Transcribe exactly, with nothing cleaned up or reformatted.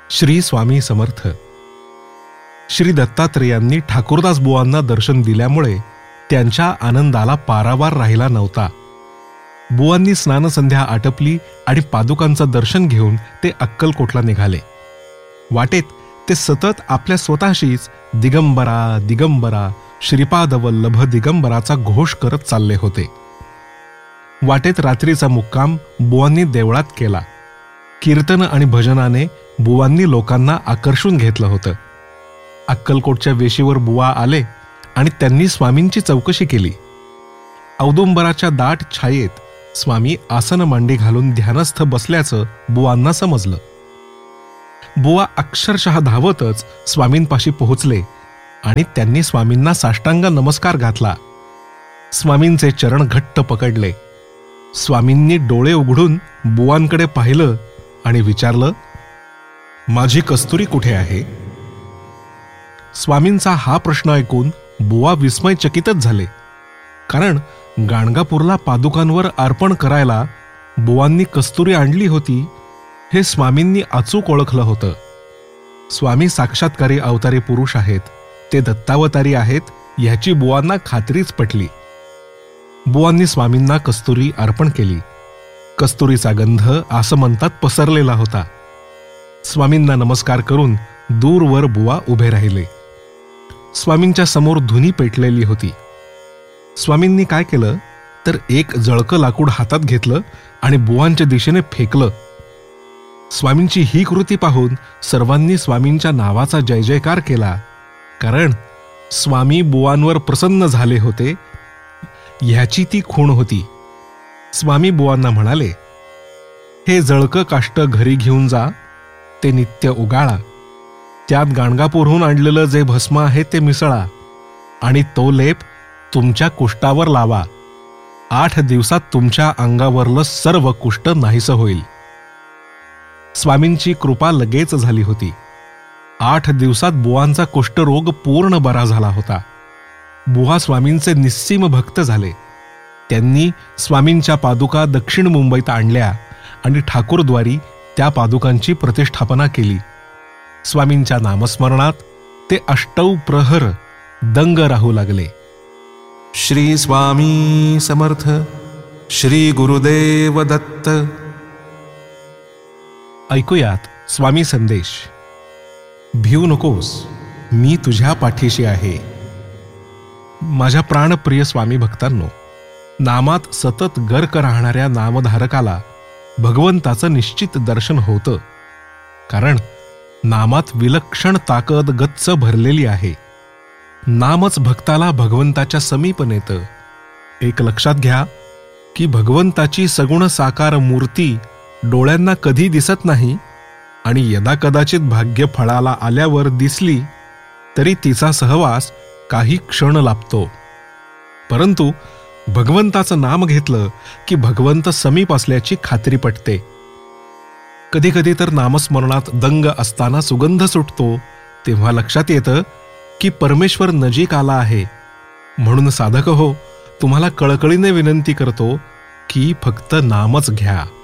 श्री स्वामी समर्थ. श्री दत्तात्रेयांनी ठाकूरदास बुवांना दर्शन दिल्यामुळे त्यांच्या आनंदाला पारावार राहिला नव्हता. बुवांनी स्नानसंध्या आटपली आणि पादुकांचं दर्शन घेऊन ते अक्कलकोटला निघाले. वाटेत ते सतत आपल्या स्वतःशीच दिगंबरा दिगंबरा श्रीपाद वल्लभ दिगंबराचा घोष करत चालले होते. वाटेत रात्रीचा मुक्काम बुवांनी देवळात केला. कीर्तन आणि भजनाने बुवांनी लोकांना आकर्षून घेतलं होतं. अक्कलकोटच्या वेशीवर बुवा आले आणि त्यांनी स्वामींची चौकशी केली. औदुंबराच्या दाट छायेत स्वामी आसन मांडी घालून ध्यानस्थ बसल्याचं बुवांना समजलं. बुवा अक्षरशः धावतच स्वामींपाशी पोहोचले आणि त्यांनी स्वामींना साष्टांग नमस्कार घातला. स्वामींचे चरण घट्ट पकडले. स्वामींनी डोळे उघडून बुवांकडे पाहिलं आणि विचारलं, माझी कस्तुरी कुठे आहे? स्वामींचा हा प्रश्न ऐकून बुवा विस्मयचकितच झाले, कारण गाणगापूरला पादुकांवर अर्पण करायला बुवांनी कस्तुरी आणली होती हे स्वामींनी अचूक ओळखलं होतं. स्वामी साक्षात्कारी अवतारी पुरुष आहेत, ते दत्तावतारी आहेत ह्याची बुवांना खात्रीच पटली. बुवांनी स्वामींना कस्तुरी अर्पण केली. कस्तुरीचा गंध आसमंतात पसरलेला होता. स्वामींना नमस्कार करून दूरवर बुवा उभे राहिले. स्वामींच्या समोर धुनी पेटलेली होती. स्वामींनी काय केलं तर एक जळकं लाकूड हातात घेतलं आणि बुवांच्या दिशेने फेकलं. स्वामींची ही कृती पाहून सर्वांनी स्वामींच्या नावाचा जय जयकार केला, कारण स्वामी बुवांवर प्रसन्न झाले होते ह्याची ती खूण होती. स्वामी बुवांना म्हणाले, हे जळकं काष्ट घरी घेऊन जा, ते नित्य उगाळा. त्यात गाणगापूरहून आणलेलं जे भस्म आहे ते मिसळा आणि तो लेप तुमच्या कुष्ठावर लावा. आठ दिवसात तुमच्या अंगावरलं सर्व कुष्ठ नाहीसं होईल. स्वामींची कृपा लगेच झाली होती. आठ दिवसात बुवांचा कुष्ठरोग पूर्ण बरा झाला होता. बुवा स्वामींचे निस्सीम भक्त झाले. त्यांनी स्वामींच्या पादुका दक्षिण मुंबईत आणल्या आणि ठाकूरद्वारी त्या पादुकांची प्रतिष्ठापना केली. स्वामींच्या नामस्मरणात ते अष्टौ प्रहर दंग राहू लागले. श्री स्वामी समर्थ. श्री गुरुदेव दत्त. ऐकूयात स्वामी संदेश. भिऊ नकोस, मी तुझ्या पाठीशी आहे. माझ्या प्राणप्रिय स्वामी भक्तांनो, नामात सतत गर्क राहणाऱ्या नामधारकाला भगवंताचं निश्चित दर्शन होतं, कारण नामात विलक्षण ताकद गच्च भरलेली आहे. नामच भक्ताला भगवंताच्या समीप नेतं. एक लक्षात घ्या की भगवंताची सगुण साकार मूर्ती डोळ्यांना कधी दिसत नाही आणि यदाकदाचित भाग्य फळाला आल्यावर दिसली तरी तिचा सहवास काही क्षण लाभतो. परंतु भगवंताचं नाम घेतलं की भगवंत समीप असल्याची खात्री पटते. कधी कधी तर नामस्मरणात दंग असताना सुगंध सुटतो तेव्हा लक्षात येतं की परमेश्वर नजीक आला आहे. म्हणून साधक हो, तुम्हाला कळकळीने विनंती करतो की फक्त नामच घ्या.